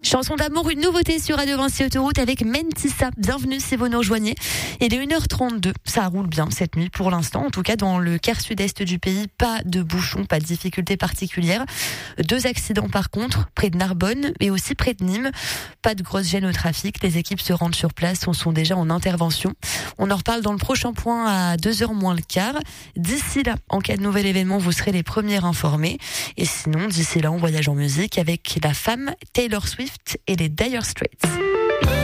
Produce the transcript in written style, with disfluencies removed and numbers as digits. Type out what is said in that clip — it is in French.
Chanson d'amour, une nouveauté sur Radio Vinci Autoroute avec Mentissa. Bienvenue si vous nous rejoignez. Il est 1h32. Ça roule bien cette nuit pour l'instant. En tout cas, dans le quart sud-est du pays, pas de bouchons, pas de difficultés particulières. 2 accidents par contre, près de Narbonne et aussi près de Nîmes. Pas de grosse gêne au trafic. Les équipes se rendent sur place, sont déjà en intervention. On en reparle dans le prochain point à 2h moins le quart. D'ici là, en cas de nouvel événement, vous serez les premiers informés. Et sinon, d'ici là, on voyage en musique avec la femme Taylor Swift et les Dire Straits.